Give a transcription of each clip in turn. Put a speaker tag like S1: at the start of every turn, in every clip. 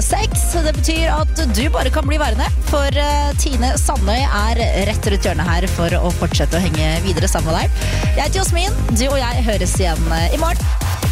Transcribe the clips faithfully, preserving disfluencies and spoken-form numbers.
S1: seks. Det betyr at du bare kan bli værende, for Tine Sandøy er rett rundt hjørnet her for å fortsette å henge videre sammen med deg. Jeg heter Jasmin, du og jeg høres igjen i morgen.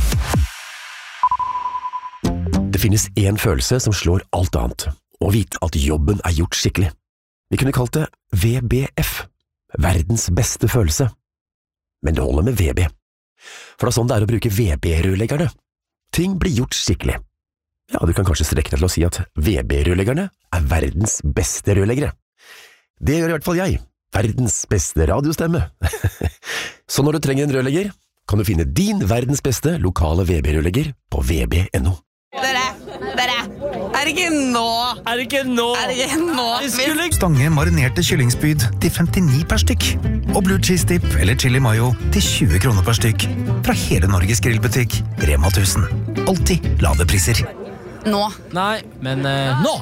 S2: Det finnes en følelse som slår alt annet, å vite at jobben er gjort skikkelig. Vi kunne kalt det V B F, verdens beste følelse. Men det holder med V B. For det er sånn det er å bruke V B-rørleggerne. Ting blir gjort skikkelig. Ja, du kan kanskje strekke deg til å si at V B-rørleggerne er verdens beste rørleggere. Det gjør i hvert fall jeg. Verdens beste radiostemme. Så når du trenger en rørlegger, kan du finne din verdens beste lokale V B-rørlegger på v b punktum no.
S3: Dere, dere, er det ikke nå?
S4: Er det ikke nå?
S3: Er det ikke nå?
S4: Skulle...
S5: Stange marinerte kyllingspyd til femtini per stykk. Og blue cheese dip eller chili mayo til tjue kroner per stykk. Fra hele Norges grillbutikk, Rema tusen. Alltid lave priser.
S3: Nå.
S4: Nei, men uh, nå!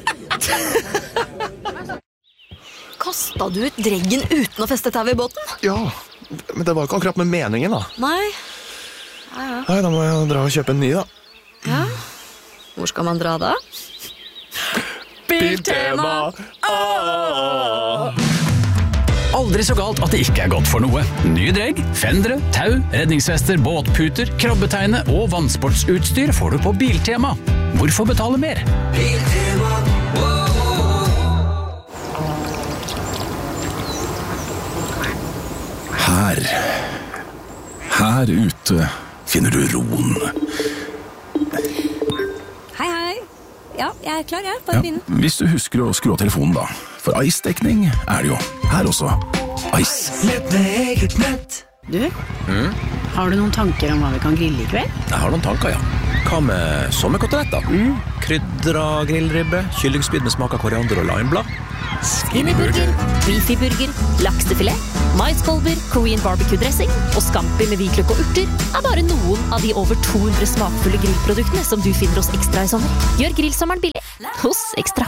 S6: Kastet du ut dreggen uten å feste tau i båten?
S7: Ja, men det var ikke akkurat med meningen da.
S6: Nei. Ja, ja.
S7: Nei, da må jeg dra og kjøpe en ny da.
S6: Ja. Hvor skal man dra da?
S7: Biltema! Åh!
S8: Aldri så galt at det ikke er godt for noe. Nye dregg, fendere, tau, redningsvester, båtputer, krabbeteine og vannsportsutstyr får du på Biltema. Hvorfor betale mer? Biltema.
S9: Her, her ute finner du roen.
S6: Hei, hei. Ja, jeg er klar, jeg. Bare
S9: Ja,
S6: begynne.
S9: hvis du husker å skru av telefonen da. For Ice-dekning er det jo. Her også. Ice.
S10: Nett med eget nett.
S11: Du, mm? har du noen tanker om hva vi kan grille i kveld?
S12: Jeg har noen tanker, ja. Hva med sommerkoteletter? Mm. Krydra grillribbe, kyllingspyd med smak av koriander og limeblad.
S13: Skinnyburger, beefy-burger, laksefilet, maiskolber, Korean barbecue-dressing og scampi med hvitløk og urter er bare noen av de over to hundre smakfulle grillproduktene som du finner hos Ekstra i sommer. Gjør grillsommeren billig hos Ekstra.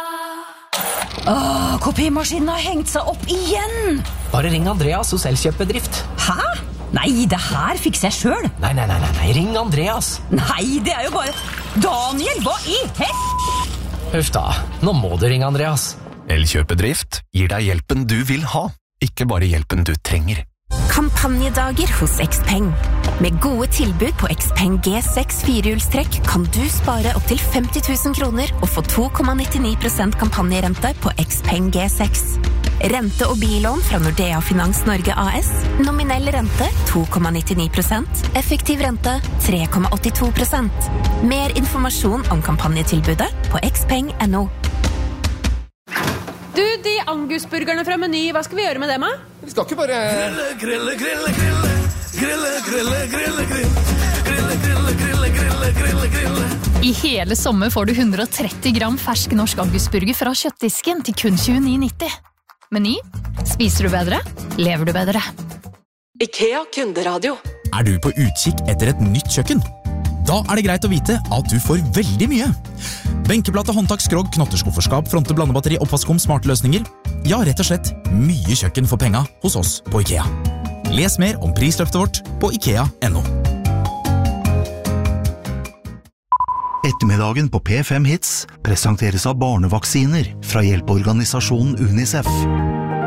S1: Åh, kopimaskinen har hengt seg opp igjen!
S14: Bare ring Andreas hos Elkjøpebedrift.
S1: Hæ? Nei, det her fikser jeg selv.
S14: Nei, nei, nei, nei, nei, ring Andreas.
S1: Nei, det er jo bare... Daniel, hva i hett?
S14: Huff da, nå må du ringe Andreas.
S2: Elkjøpedrift gir deg hjelpen du vil ha, ikke bare hjelpen du trenger.
S15: Kampanjedager hos Xpeng. Med gode tilbud på Xpeng G seks firehjulstrekk kan du spare opp til femti tusen kroner og få to komma nittini prosent kampanjerente på Xpeng G seks. Rente- og billån fra Nordea Finans Norge A S. Nominell rente to komma nittini prosent. Effektiv rente tre komma åttito prosent. Mer informasjon om kampanjetilbudet på xpeng punktum no.
S16: Du, de angusburgerne fra Meny, hva skal vi gjøre med dem, da?
S7: Vi skal ikke bare...
S10: Grille, grille, grille, grille, grille, grille, grille, grille, grille, grille, grille, grille, grille.
S17: I hele sommer får du hundre og tretti gram fersk norsk angusburger fra kjøttdisken til kun tjueni nitti. Meny. Spiser du bedre? Lever du bedre?
S18: IKEA kunderadio.
S19: Er du på utkikk etter et nytt kjøkken? Da er det greit å vite at du får veldig mye. Benkeplate, håndtak, skrog, knotterskufferskap, fronte, blandebatteri, oppvaskom, smarte løsninger. Ja, rett og slett mye kjøkken for penga hos oss på IKEA. Les mer om prisløftet vårt på ikea punktum no.
S5: Ettermiddagen på P fem Hits presenteres av barnevaksiner fra hjelpeorganisasjonen UNICEF.